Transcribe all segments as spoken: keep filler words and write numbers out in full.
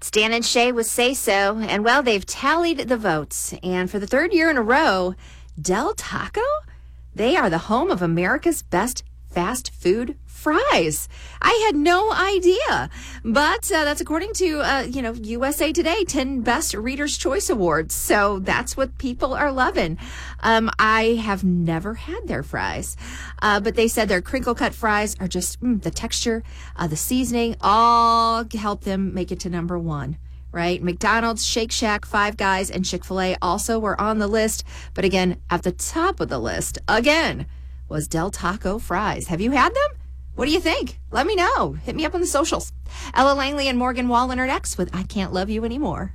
Stan and Shay with Say So, and well, they've tallied the votes. And for the third year in a row, Del Taco, they are the home of America's best fast food fries. I had no idea, but uh, that's according to, uh, you know, U S A Today, ten Best Reader's Choice Awards. So that's what people are loving. Um, I have never had their fries, uh, but they said their crinkle cut fries are just mm, the texture, uh, the seasoning, all help them make it to number one. Right? McDonald's, Shake Shack, Five Guys, and Chick-fil-A also were on the list. But again, at the top of the list, again, was Del Taco fries. Have you had them? What do you think? Let me know. Hit me up on the socials. Ella Langley and Morgan Wallen are next with I Can't Love You Anymore.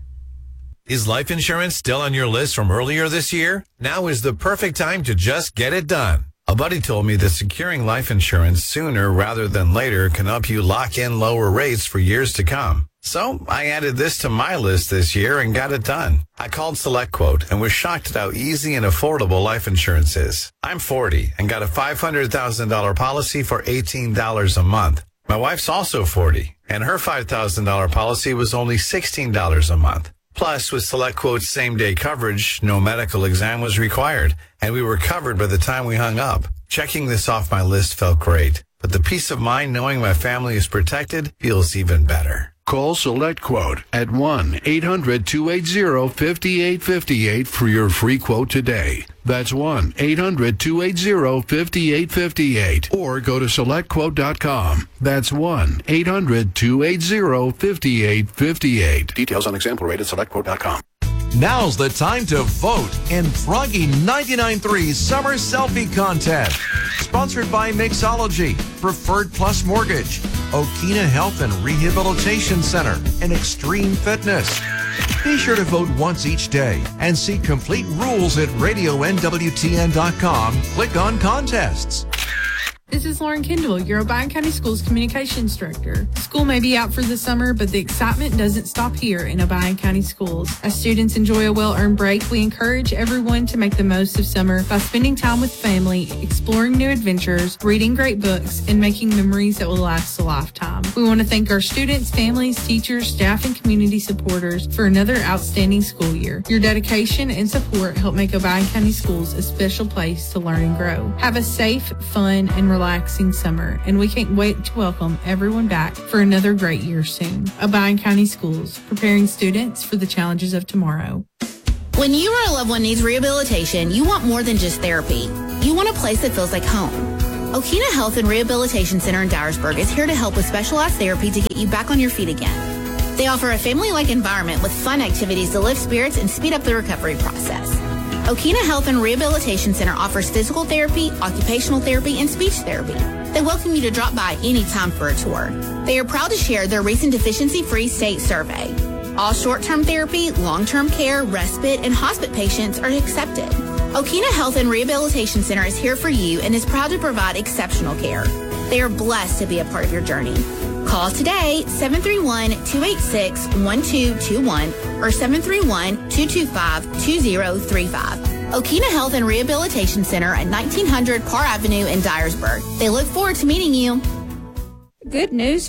Is life insurance still on your list from earlier this year? Now is the perfect time to just get it done. A buddy told me that securing life insurance sooner rather than later can help you lock in lower rates for years to come. So I added this to my list this year and got it done. I called SelectQuote and was shocked at how easy and affordable life insurance is. I'm forty and got a five hundred thousand dollars policy for eighteen dollars a month. My wife's also forty and her five thousand dollars policy was only sixteen dollars a month. Plus, with SelectQuote's same-day coverage, no medical exam was required, and we were covered by the time we hung up. Checking this off my list felt great, but the peace of mind knowing my family is protected feels even better. Call SelectQuote at one eight hundred two eight zero five eight five eight for your free quote today. That's one eight hundred two eight zero five eight five eight. Or go to select quote dot com. That's one eight hundred two eight zero five eight five eight. Details on example rate at select quote dot com. Now's the time to vote in Froggy ninety-nine point three's Summer Selfie Contest. Sponsored by Mixology, Preferred Plus Mortgage, Okina Health and Rehabilitation Center, and Extreme Fitness. Be sure to vote once each day and see complete rules at radio N W T N dot com. Click on Contests. This is Lauren Kendall, your Obion County Schools Communications Director. School may be out for the summer, but the excitement doesn't stop here in Obion County Schools. As students enjoy a well-earned break, we encourage everyone to make the most of summer by spending time with family, exploring new adventures, reading great books, and making memories that will last a lifetime. We want to thank our students, families, teachers, staff, and community supporters for another outstanding school year. Your dedication and support help make Obion County Schools a special place to learn and grow. Have a safe, fun, and relaxing relaxing summer, and we can't wait to welcome everyone back for another great year soon. Obion County Schools, preparing students for the challenges of tomorrow. When you or a loved one needs rehabilitation, you want more than just therapy. You want a place that feels like home. Okina Health and Rehabilitation Center in Dyersburg is here to help with specialized therapy to get you back on your feet again. They offer a family-like environment with fun activities to lift spirits and speed up the recovery process. Okina Health and Rehabilitation Center offers physical therapy, occupational therapy, and speech therapy. They welcome you to drop by anytime for a tour. They are proud to share their recent deficiency-free state survey. All short-term therapy, long-term care, respite, and hospice patients are accepted. Okina Health and Rehabilitation Center is here for you and is proud to provide exceptional care. They are blessed to be a part of your journey. Call us today, seven three one, two eight six, one two two one or seven three one, two two five, two zero three five. Okina Health and Rehabilitation Center at nineteen hundred Parr Avenue in Dyersburg. They look forward to meeting you. Good news